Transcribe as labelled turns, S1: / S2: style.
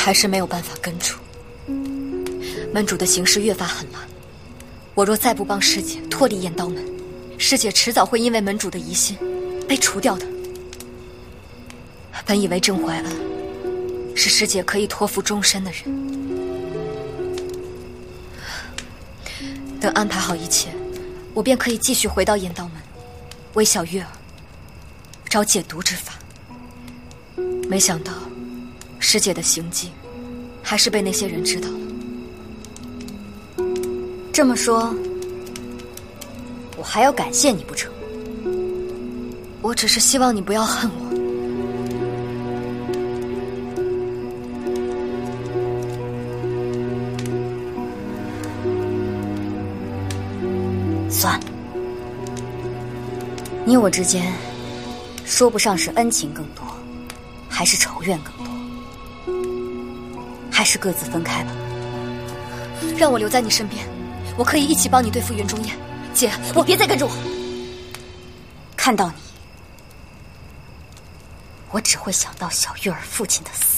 S1: 还是没有办法根除。门主的行事越发狠辣，我若再不帮师姐脱离燕刀门，师姐迟早会因为门主的疑心被除掉的。本以为郑怀恩是师姐可以托付终身的人，等安排好一切，我便可以继续回到燕刀门，为小月儿找解毒之法。没想到师姐的行迹还是被那些人知道了。
S2: 这么说，我还要感谢你不成？
S1: 我只是希望你不要恨我。
S2: 算了，你我之间说不上是恩情更多，还是仇怨更多，还是各自分开吧。
S1: 让我留在你身边，我可以一起帮你对付云中燕。姐，
S2: 你别再跟着我。看到你，我只会想到小月儿父亲的死。